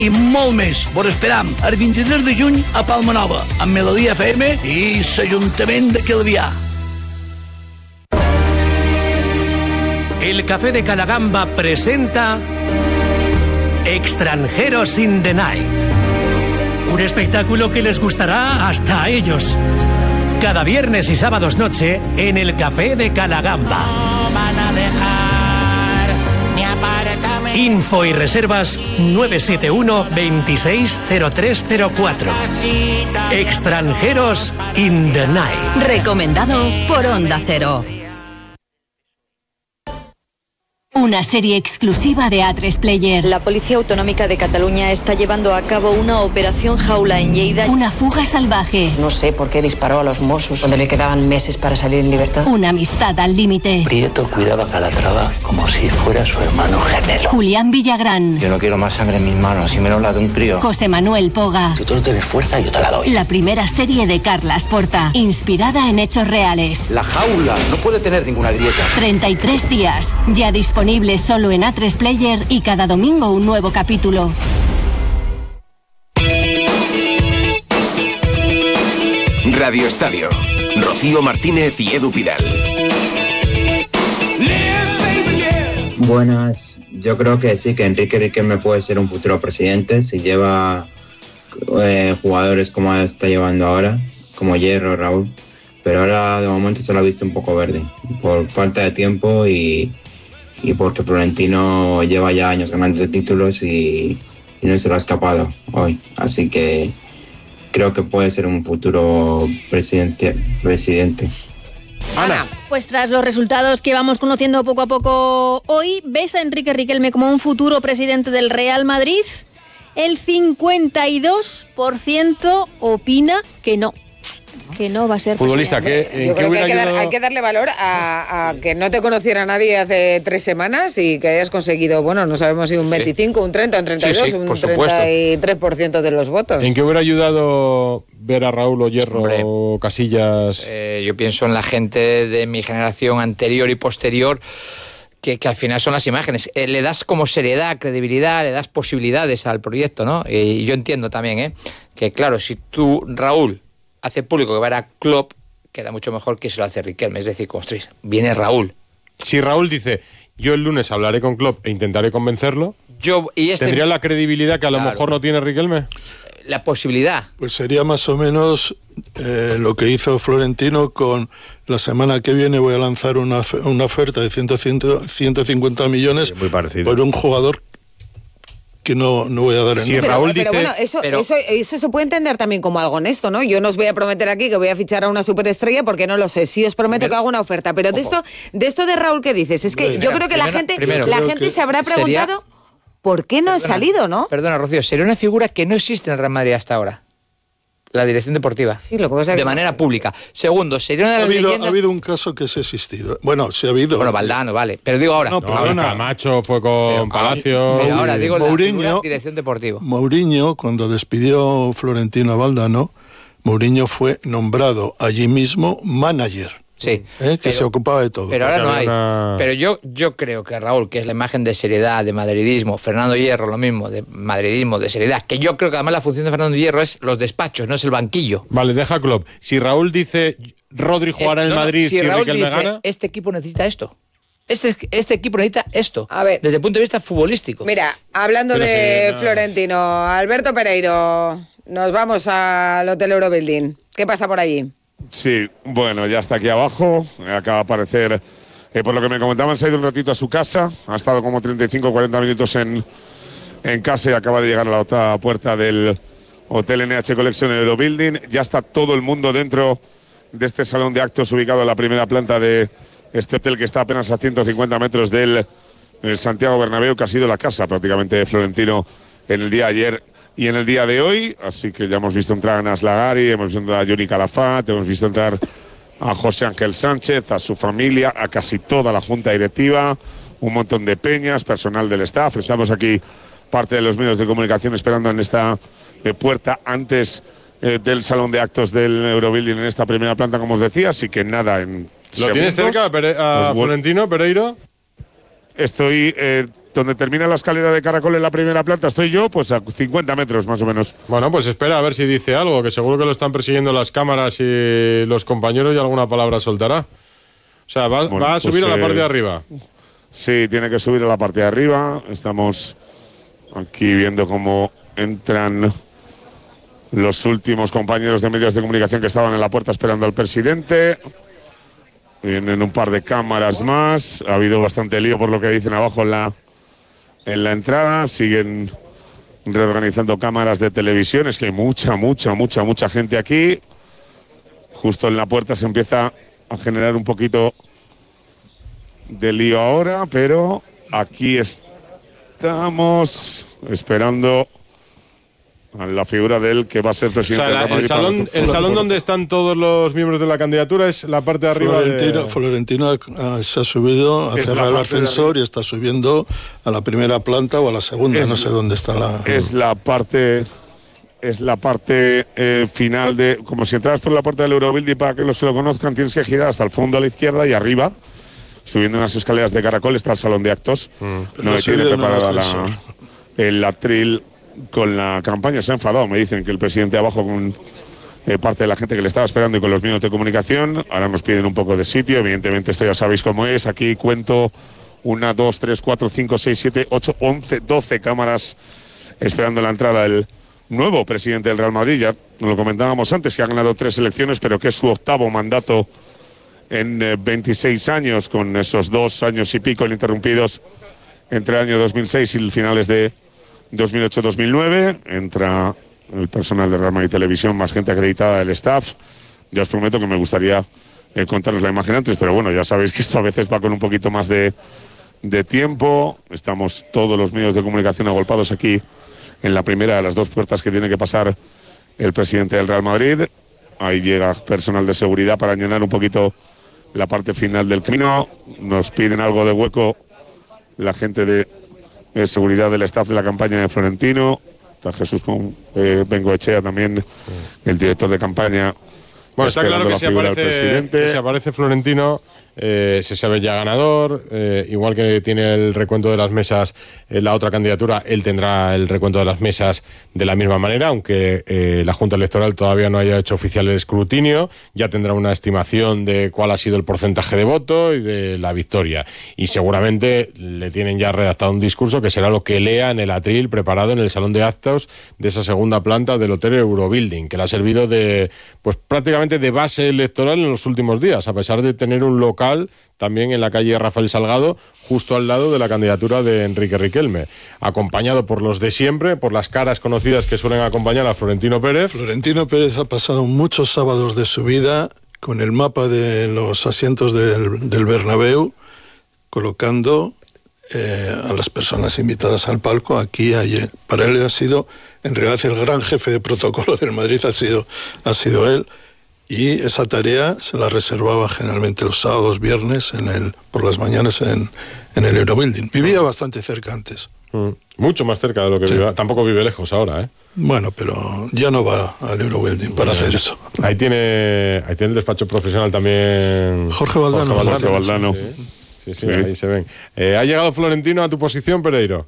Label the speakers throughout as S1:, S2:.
S1: i molt més. Vos esperam el 23 de juny a Palma Nova, amb Melodia FM i l'Ajuntament de Calvià.
S2: El Café de Calagamba presenta Extranjeros in the Night. Un espectáculo que les gustará hasta a ellos. Cada viernes y sábados noche en el Café de Calagamba.
S3: No van a dejar ni aparcamiento.
S2: Info y reservas 971 260304. Extranjeros in the Night.
S4: Recomendado por Onda Cero. Una serie exclusiva de A3 Player.
S5: La Policía Autonómica de Cataluña está llevando a cabo una operación jaula en Lleida.
S4: Una fuga salvaje.
S6: No sé por qué disparó a los Mossos cuando le quedaban meses para salir en libertad.
S4: Una amistad al límite.
S7: Prieto cuidaba a Calatrava como si fuera su hermano gemelo.
S4: Julián Villagrán.
S8: Yo no quiero más sangre en mis manos, y menos la de un crío.
S4: José Manuel Poga.
S7: Si tú no tienes fuerza, yo te la doy.
S4: La primera serie de Carlas Porta, inspirada en hechos reales.
S8: La jaula no puede tener ninguna grieta.
S4: 33 días, ya disponible solo en A3 Player y cada domingo un nuevo capítulo.
S9: Radio Estadio. Rocío Martínez y Edu Pidal.
S10: Buenas, yo creo que sí, que Enrique Riquelme puede ser un futuro presidente si lleva jugadores como está llevando ahora, como Hierro, Raúl, pero ahora de momento se lo ha visto un poco verde, por falta de tiempo y porque Florentino lleva ya años ganando títulos y no se lo ha escapado hoy, así que creo que puede ser un futuro presidente.
S11: Ana, pues tras los resultados que vamos conociendo poco a poco hoy, ¿ves a Enrique Riquelme como un futuro presidente del Real Madrid? El 52% opina que no va a ser
S12: futbolista.
S11: presidente.
S12: Yo creo que
S13: hay que darle valor a que no te conociera nadie hace 3 semanas y que hayas conseguido, bueno, no sabemos si un 25, un 30, un 32, un 33% de los votos.
S12: ¿En qué hubiera ayudado ver a Raúl o Hierro o Casillas?
S14: Yo pienso en la gente de mi generación anterior y posterior, que al final son las imágenes. Le das como seriedad, credibilidad, le das posibilidades al proyecto, ¿no? Y yo entiendo también, que claro, si tú, Raúl, hace público que va a ir a Klopp, queda mucho mejor que se lo hace Riquelme. Es decir, viene Raúl.
S12: Si Raúl dice, yo el lunes hablaré con Klopp e intentaré convencerlo, ¿tendría la credibilidad que a lo mejor no tiene Riquelme?
S14: La posibilidad.
S15: Pues sería más o menos lo que hizo Florentino con la semana que viene voy a lanzar una oferta de 150 millones por un jugador que no voy a dar en
S13: nombre. Raúl dice... Pero bueno, eso se puede entender también como algo honesto, ¿no? Yo no os voy a prometer aquí que voy a fichar a una superestrella porque no lo sé. Sí os prometo que hago una oferta. Pero de esto de Raúl que dices, es que yo creo que la gente se habrá preguntado por qué no ha salido, ¿no?
S14: Perdona, Rocío, sería una figura que no existe en el Real Madrid hasta ahora. La dirección deportiva.
S13: Sí, lo que pasa es
S14: de manera pública. Segundo, sería una de las leyendas...
S15: Ha habido un caso que se ha existido. Bueno, sí ha habido.
S14: Bueno, Valdano, vale. Pero digo ahora.
S12: Camacho fue con Palacios.
S14: Pero ahora digo
S15: Mourinho,
S14: la dirección deportiva.
S15: Mourinho, cuando despidió Florentino a Valdano, Mourinho fue nombrado allí mismo manager.
S14: Sí.
S15: Que se ocupaba de todo.
S14: Pero ahora no hay. Pero yo creo que Raúl, que es la imagen de seriedad, de madridismo, Fernando Hierro, lo mismo, de madridismo, de seriedad, que yo creo que además la función de Fernando Hierro es los despachos, no es el banquillo.
S12: Vale, deja Klopp. Si Raúl dice, Rodri jugará en el Madrid si Riquelme gana...
S14: Este equipo necesita esto. Este equipo necesita esto.
S13: A ver,
S14: desde el punto de vista futbolístico.
S13: Mira, hablando de Florentino, Alberto Pereiro, nos vamos al Hotel Eurobuilding. ¿Qué pasa por allí?
S16: Sí, bueno, ya está aquí abajo, acaba de aparecer, por lo que me comentaban, se ha ido un ratito a su casa, ha estado como 35-40 minutos en casa y acaba de llegar a la otra puerta del Hotel NH Collection en Eurobuilding. Ya está todo el mundo dentro de este salón de actos ubicado en la primera planta de este hotel que está apenas a 150 metros del Santiago Bernabéu, que ha sido la casa prácticamente de Florentino en el día de ayer y en el día de hoy, así que ya hemos visto entrar a Nas Lagari, hemos visto entrar a Yuri Calafat, hemos visto entrar a José Ángel Sánchez, a su familia, a casi toda la junta directiva, un montón de peñas, personal del staff. Estamos aquí, parte de los medios de comunicación, esperando en esta puerta antes del salón de actos del Eurobuilding en esta primera planta, como os decía, así que nada, en
S12: ¿Lo tienes cerca a Florentino Pereiro?
S16: Estoy donde termina la escalera de caracol en la primera planta estoy yo, pues a 50 metros más o menos.
S12: Bueno, pues espera a ver si dice algo, que seguro que lo están persiguiendo las cámaras y los compañeros y alguna palabra soltará. O sea, va a subir a la parte de arriba.
S16: Sí, tiene que subir a la parte de arriba. Estamos aquí viendo cómo entran los últimos compañeros de medios de comunicación que estaban en la puerta esperando al presidente. Vienen un par de cámaras más. Ha habido bastante lío por lo que dicen abajo en la entrada. Siguen reorganizando cámaras de televisión. Es que hay mucha gente aquí. Justo en la puerta se empieza a generar un poquito de lío ahora, pero aquí estamos esperando a la figura del que va a ser presidente de Real Madrid.
S12: El salón donde están todos los miembros de la candidatura es la parte de arriba.
S15: Florentino se ha subido a cerrar el ascensor y está subiendo a la primera planta o a la segunda, no sé dónde está la...
S16: Es la parte final de... Como si entras por la puerta del Eurobuilding, para que los que lo conozcan, tienes que girar hasta el fondo a la izquierda y arriba, subiendo unas escaleras de caracol, está el salón de actos. No tiene preparada el atril con la campaña. Se ha enfadado, me dicen que el presidente abajo con parte de la gente que le estaba esperando y con los medios de comunicación. Ahora nos piden un poco de sitio, evidentemente esto ya sabéis cómo es. Aquí cuento 1, 2, 3, 4, 5, 6, 7, 8, 11, 12 cámaras esperando la entrada del nuevo presidente del Real Madrid. Ya lo comentábamos antes, que ha ganado 3 elecciones, pero que es su 8º mandato en 26 años, con esos 2 años y pico ininterrumpidos entre el año 2006 y finales de 2008-2009. Entra el personal de Real Madrid Televisión, más gente acreditada del staff. Ya os prometo que me gustaría contaros la imagen antes, pero bueno, ya sabéis que esto a veces va con un poquito más de tiempo. Estamos todos los medios de comunicación agolpados aquí en la primera de las 2 puertas que tiene que pasar el presidente del Real Madrid. Ahí llega personal de seguridad para llenar un poquito la parte final del camino. Nos piden algo de hueco la gente de seguridad del staff de la campaña de Florentino. Está Jesús Bengoechea también, el director de campaña.
S12: Bueno, está claro que si aparece Florentino, se sabe ya ganador. Igual que tiene el recuento de las mesas la otra candidatura, él tendrá el recuento de las mesas de la misma manera, aunque la Junta Electoral todavía no haya hecho oficial el escrutinio. Ya tendrá una estimación de cuál ha sido el porcentaje de voto y de la victoria, y seguramente le tienen ya redactado un discurso que será lo que lea en el atril preparado en el salón de actos de esa segunda planta del Hotel Eurobuilding, que le ha servido de, pues prácticamente de base electoral en los últimos días, a pesar de tener un local también en la calle Rafael Salgado, justo al lado de la candidatura de Enrique Riquelme, acompañado por los de siempre, por las caras conocidas que suelen acompañar a Florentino Pérez.
S15: Florentino Pérez ha pasado muchos sábados de su vida con el mapa de los asientos del Bernabéu, colocando a las personas invitadas al palco aquí y allí. Para él ha sido, en realidad, el gran jefe de protocolo del Madrid ha sido él. Y esa tarea se la reservaba generalmente los sábados, viernes, por las mañanas en el Eurobuilding. Vivía bastante cerca antes.
S12: Mucho más cerca de lo que vive. Tampoco vive lejos ahora, ¿eh?
S15: Bueno, pero ya no va al Eurobuilding para hacer eso.
S12: Ahí tiene el despacho profesional también
S15: Jorge Valdano.
S12: Sí, ahí se ven. ¿Ha llegado Florentino a tu posición, Pereiro?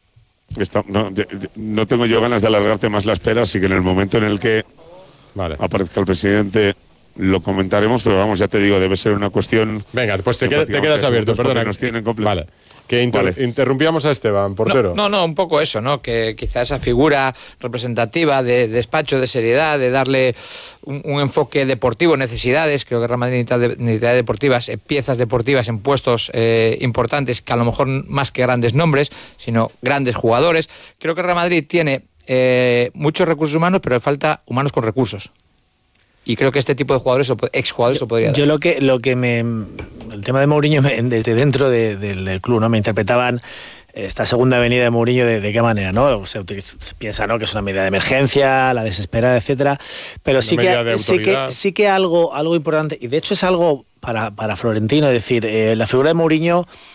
S16: No tengo yo ganas de alargarte más la espera, así que en el momento en el que aparezca el presidente lo comentaremos, pero vamos, ya te digo, debe ser una cuestión...
S12: Venga, pues te quedas abierto, perdona.
S16: Nos tienen
S12: vale. Que interrumpíamos a Esteban, portero.
S14: No, un poco eso, ¿no? Que quizá esa figura representativa de despacho, de seriedad, de darle un enfoque deportivo, necesidades, creo que Real Madrid necesita deportivas, piezas deportivas en puestos importantes, que a lo mejor más que grandes nombres, sino grandes jugadores. Creo que Real Madrid tiene muchos recursos humanos, pero le falta humanos con recursos. Y creo que este tipo de jugadores, exjugadores, lo podría dar.
S17: Yo el tema de Mourinho, desde dentro del club, ¿no? Me interpretaban esta segunda venida de Mourinho de qué manera, ¿no? Se piensa, ¿no?, que es una medida de emergencia, la desesperada, etcétera. Pero sí que algo importante, y de hecho es algo para Florentino, es decir, la figura de Mourinho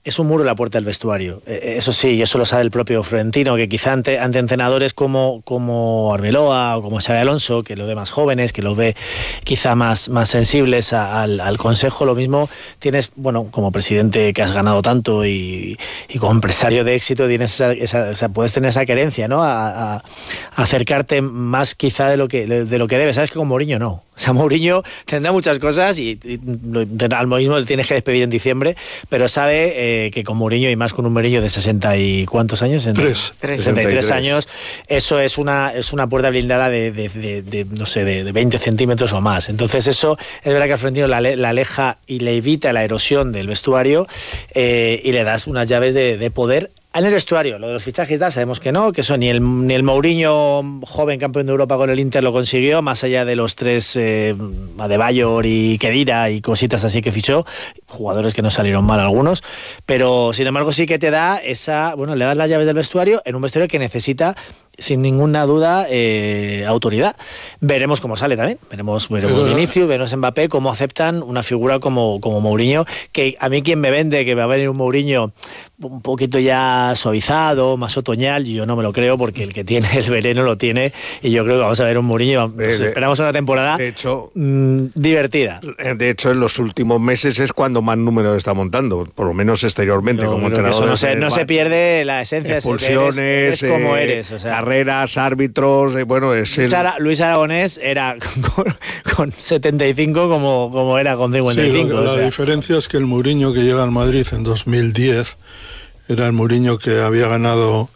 S17: es un muro en la puerta del vestuario. Eso sí, y eso lo sabe el propio Florentino, que quizá ante entrenadores como Arbeloa o como Xabi Alonso, que lo ve más jóvenes, que lo ve quizá más sensibles al consejo, lo mismo tienes, bueno, como presidente que has ganado tanto y como empresario de éxito, tienes puedes tener esa querencia, ¿no? A acercarte más quizá de lo que debes. Sabes que con Mourinho no. O sea, Mourinho tendrá muchas cosas y al mismo le tienes que despedir en diciembre, pero sabe que con Mourinho, y más con un Mourinho de 60 y ¿cuántos años? 63 años, eso es una puerta blindada de no sé, de 20 centímetros o más. Entonces eso es verdad que al Florentino la aleja y le evita la erosión del vestuario, y le das unas llaves de poder en el vestuario. Lo de los fichajes sabemos que no, que eso ni el Mourinho, joven campeón de Europa con el Inter, lo consiguió, más allá de los 3 Adebayor y Khedira y cositas así que fichó, jugadores que no salieron mal algunos, pero sin embargo sí que te da le das las llaves del vestuario en un vestuario que necesita sin ninguna duda autoridad. Veremos cómo sale también, veremos Vinicius, veremos Mbappé, cómo aceptan una figura como Mourinho, que a mí quien me vende que va a venir un Mourinho un poquito ya suavizado, más otoñal, yo no me lo creo, porque el que tiene el veneno lo tiene, y yo creo que vamos a ver un Mourinho, esperamos una temporada divertida.
S18: De hecho, en los últimos meses es cuando más números está montando, por lo menos exteriormente, como entrenador.
S17: Eso no se pierde la esencia,
S18: expulsiones,
S17: eres como eres, o sea,
S18: carreras, árbitros,
S17: Luis Aragonés era con 75 como era con 55.
S15: Sí, la diferencia es que el Mourinho que llega al Madrid en 2010 era el Mourinho que había ganado,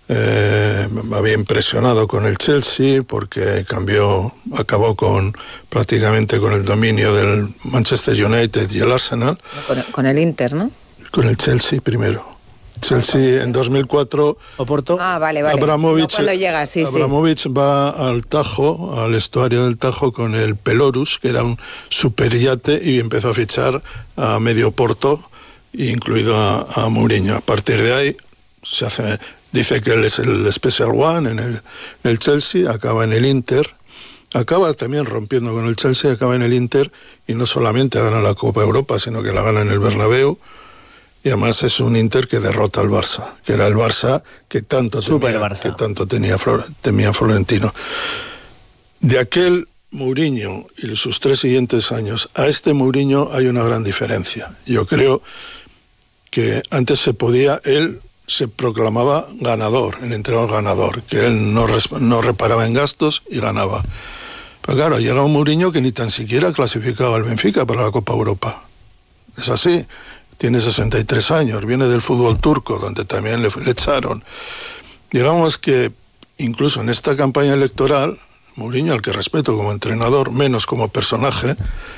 S15: había impresionado con el Chelsea, porque acabó prácticamente con el dominio del Manchester United y el Arsenal.
S13: Con el Inter, ¿no?
S15: Con el Chelsea primero. Chelsea en 2004.
S17: Oporto.
S13: Vale.
S15: Abramovich,
S13: no, cuando llega,
S15: Abramovich va al Tajo, al estuario del Tajo, con el Pelorus, que era un superyate, y empezó a fichar a medio Porto, incluido a Mourinho. A partir de ahí dice que él es el Special One en el Chelsea, acaba en el Inter, acaba también rompiendo con el Chelsea, acaba en el Inter, y no solamente gana la Copa Europa, sino que la gana en el Bernabéu. Y además es un Inter que derrota al Barça, que era el Barça que tanto temía Florentino. De aquel Mourinho y sus 3 siguientes años a este Mourinho hay una gran diferencia. Yo creo que antes él se proclamaba ganador, el entrenador ganador, que él no reparaba en gastos y ganaba. Pero claro, llega un Mourinho que ni tan siquiera clasificaba al Benfica para la Copa Europa. Es así. Tiene 63 años, viene del fútbol turco, donde también le echaron. Digamos que incluso en esta campaña electoral, Mourinho, al que respeto como entrenador, menos como personaje,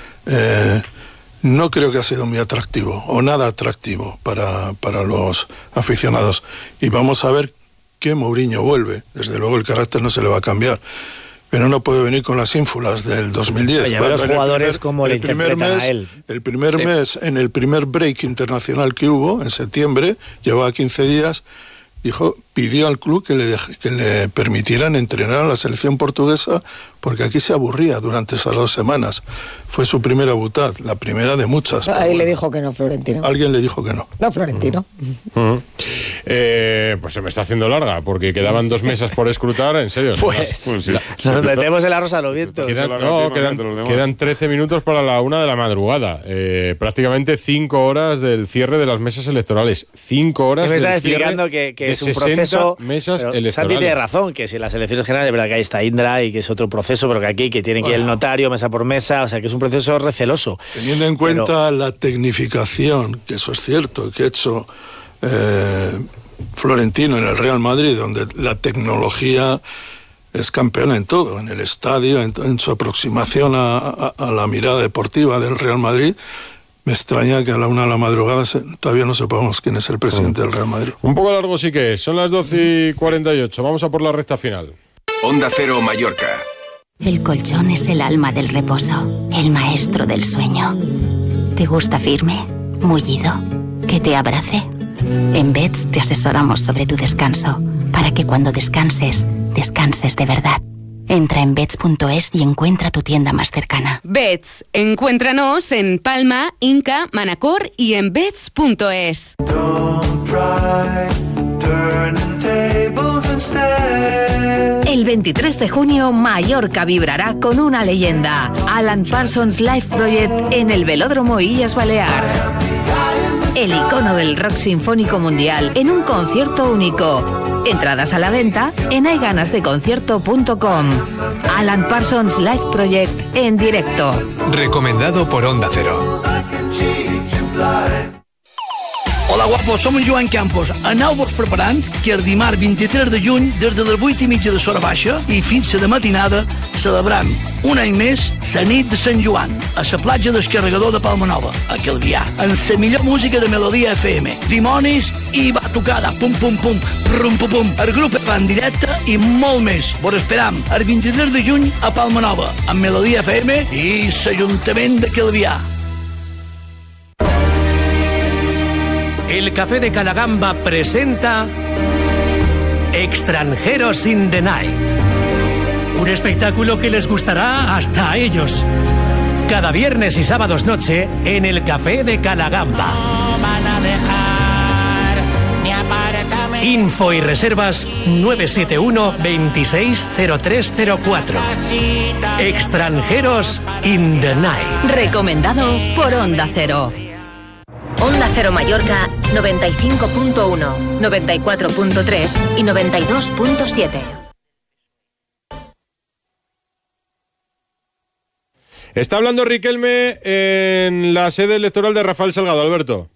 S15: no creo que ha sido muy atractivo, o nada atractivo para los aficionados. Y vamos a ver qué Mourinho vuelve. Desde luego el carácter no se le va a cambiar, pero no puede venir con las ínfulas del 2010.
S17: Ya los jugadores como le interpretan a él.
S15: El primer mes, en el primer break internacional que hubo, en septiembre, llevaba 15 días, pidió al club que le permitieran entrenar a la selección portuguesa, porque aquí se aburría durante esas 2 semanas. Fue su primera butad, la primera de muchas.
S13: Ahí le dijo que no, Florentino.
S15: Alguien le dijo que no.
S13: No, Florentino.
S12: Pues se me está haciendo larga, porque quedaban 2 mesas por escrutar, en serio.
S17: Nos metemos en la rosa a los vientos.
S12: Quedan 13 minutos para la 1 de la madrugada. Prácticamente 5 horas del cierre de las mesas electorales. 5 horas
S17: me
S12: del
S17: está explicando que es un proceso.
S12: Mesas electorales.
S17: Santi tiene razón, que si en las elecciones generales, es verdad que ahí está Indra y que es otro proceso, pero que aquí que tiene que ir el notario mesa por mesa, o sea que es un proceso receloso.
S15: Teniendo en cuenta la tecnificación, que eso es cierto, que ha hecho Florentino en el Real Madrid, donde la tecnología es campeona en todo, en el estadio, en su aproximación a la mirada deportiva del Real Madrid. Me extraña que a la 1 de la madrugada todavía no sepamos quién es el presidente del Real Madrid.
S12: Un poco largo sí que es, son las 12:48, vamos a por la recta final.
S9: Onda Cero Mallorca.
S19: El colchón es el alma del reposo, el maestro del sueño. ¿Te gusta firme, mullido, que te abrace? En Beds te asesoramos sobre tu descanso, para que cuando descanses, descanses de verdad. Entra en Bets.es y encuentra tu tienda más cercana.
S20: Bets, encuéntranos en Palma, Inca, Manacor y en Bets.es.
S21: El 23 de junio, Mallorca vibrará con una leyenda. Alan Parsons Live Project en el Velódromo Illes Balears. El icono del rock sinfónico mundial en un concierto único. Entradas a la venta en hayganasdeconcierto.com. Alan Parsons Live Project en directo.
S22: Recomendado por Onda Cero.
S1: Hola guapos, som en Joan Campos. Aneu-vos preparant que el dimarts 23 de juny, des de les 8:30 de l'hora baixa i fins a de matinada, celebram un any més la nit de Sant Joan a la platja del Carregador de Palma Nova, a Calvià, amb la millor música de Melodia FM, dimonis i batucada, pum pum pum, rum pum pum, el grup va en directe i molt més. Vos esperam el 23 de juny a Palma Nova, amb Melodia FM i l'Ajuntament de Calvià.
S2: El Café de Calagamba presenta Extranjeros in the Night. Un espectáculo que les gustará hasta a ellos. Cada viernes y sábados noche en el Café de Calagamba.
S3: No van a dejar ni apartamento.
S2: Info y reservas 971 260304. Extranjeros in the Night.
S21: Recomendado por Onda Cero.
S23: Onda Cero Mallorca 95.1, 94.3 y 92.7.
S12: Está hablando Riquelme en la sede electoral de Rafael Salgado, Alberto.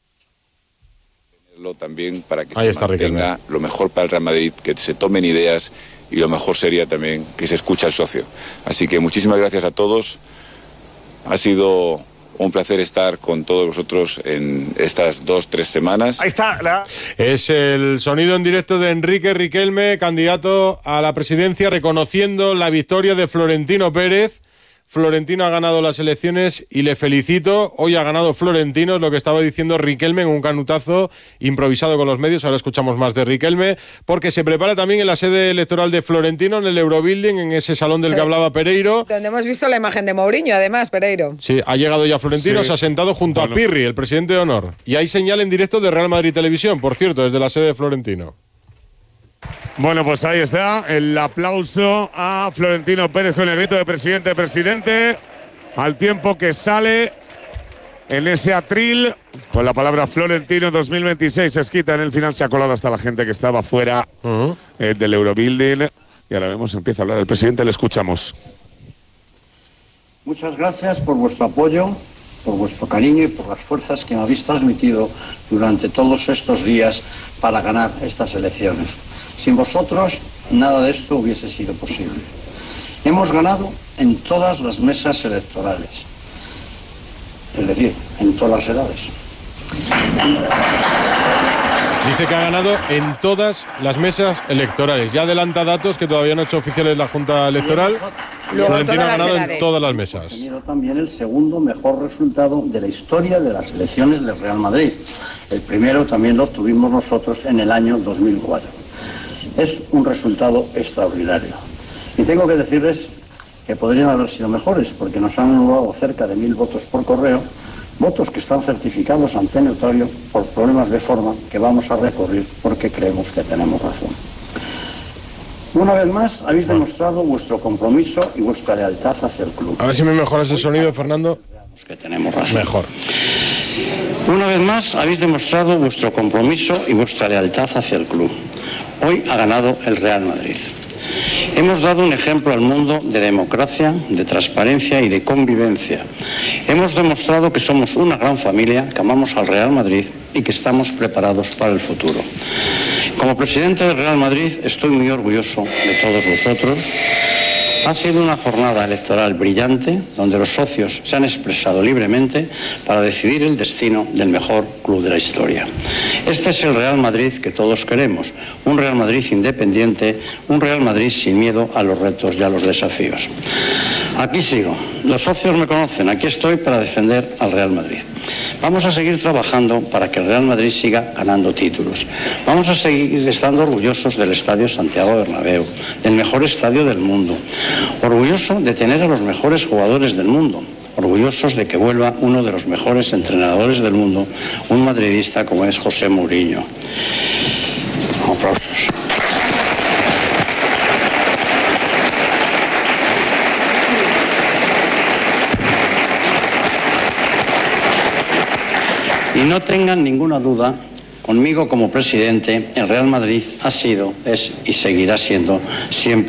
S24: También para que se mantenga lo mejor para el Real Madrid, que se tomen ideas y lo mejor sería también que se escuche al socio. Así que muchísimas gracias a todos. Ha sido un placer estar con todos vosotros en estas 2-3 semanas.
S18: Ahí está.
S12: Es el sonido en directo de Enrique Riquelme, candidato a la presidencia, reconociendo la victoria de Florentino Pérez. Florentino ha ganado las elecciones y le felicito. Hoy ha ganado Florentino, es lo que estaba diciendo Riquelme en un canutazo improvisado con los medios. Ahora escuchamos más de Riquelme, porque se prepara también en la sede electoral de Florentino, en el Eurobuilding, en ese salón del que hablaba Pereiro.
S13: Donde hemos visto la imagen de Mourinho, además, Pereiro.
S12: Sí, ha llegado ya Florentino, sí. Se ha sentado junto a Pirri, el presidente de honor. Y hay señal en directo de Real Madrid Televisión, por cierto, desde la sede de Florentino.
S16: Bueno, pues ahí está el aplauso a Florentino Pérez con el grito de presidente, al tiempo que sale en ese atril con la palabra Florentino 2026 escrita en el final. Se ha colado hasta la gente que estaba fuera del Eurobuilding y ahora vemos, empieza a hablar el presidente, le escuchamos.
S25: Muchas gracias por vuestro apoyo, por vuestro cariño y por las fuerzas que me habéis transmitido durante todos estos días para ganar estas elecciones. Sin vosotros, nada de esto hubiese sido posible. Hemos ganado en todas las mesas electorales, es decir, en todas las edades.
S12: Dice que ha ganado en todas las mesas electorales. Ya adelanta datos que todavía no ha hecho oficiales la Junta Electoral. Florentino ha ganado en todas las mesas.
S25: Ha tenido también el segundo mejor resultado de la historia de las elecciones del Real Madrid. El primero también lo obtuvimos nosotros en el año 2004. Es un resultado extraordinario. Y tengo que decirles que podrían haber sido mejores, porque nos han anulado cerca de 1000 votos por correo, votos que están certificados ante notario por problemas de forma que vamos a recurrir porque creemos que tenemos razón. Una vez más, habéis demostrado vuestro compromiso y vuestra lealtad hacia el club.
S12: A ver si me mejoras el sonido, Fernando.
S25: Que tenemos razón.
S12: Mejor.
S25: Una vez más, habéis demostrado vuestro compromiso y vuestra lealtad hacia el club. Hoy ha ganado el Real Madrid. Hemos dado un ejemplo al mundo de democracia, de transparencia y de convivencia. Hemos demostrado que somos una gran familia, que amamos al Real Madrid y que estamos preparados para el futuro. Como presidente del Real Madrid estoy muy orgulloso de todos vosotros. Ha sido una jornada electoral brillante, donde los socios se han expresado libremente para decidir el destino del mejor club de la historia. Este es el Real Madrid que todos queremos, un Real Madrid independiente, un Real Madrid sin miedo a los retos y a los desafíos. Aquí sigo. Los socios me conocen. Aquí estoy para defender al Real Madrid. Vamos a seguir trabajando para que el Real Madrid siga ganando títulos. Vamos a seguir estando orgullosos del Estadio Santiago Bernabéu, del mejor estadio del mundo. Orgulloso de tener a los mejores jugadores del mundo. Orgullosos de que vuelva uno de los mejores entrenadores del mundo, un madridista como es José Mourinho. Aplausos. Y no tengan ninguna duda, conmigo como presidente, el Real Madrid ha sido, es y seguirá siendo siempre